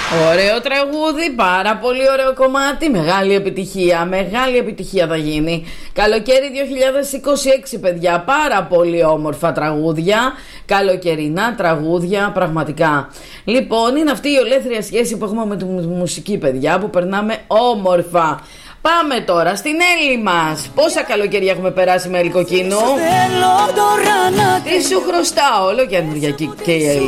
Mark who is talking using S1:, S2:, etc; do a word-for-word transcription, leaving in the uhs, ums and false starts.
S1: Ωραίο τραγούδι, πάρα πολύ ωραίο κομμάτι. Μεγάλη επιτυχία, μεγάλη επιτυχία θα γίνει. Καλοκαίρι δύο χιλιάδες είκοσι έξι, παιδιά. Πάρα πολύ όμορφα τραγούδια. Καλοκαιρινά τραγούδια, πραγματικά. Λοιπόν, είναι αυτή η ολέθρια σχέση που έχουμε με τη μουσική, παιδιά, που περνάμε όμορφα. Πάμε τώρα στην Έλλη μας. Πόσα καλοκαίρια έχουμε περάσει με Έλλη Κοκκίνου. Τι σου χρωστάω, όλο καινούργια και η Έλλη.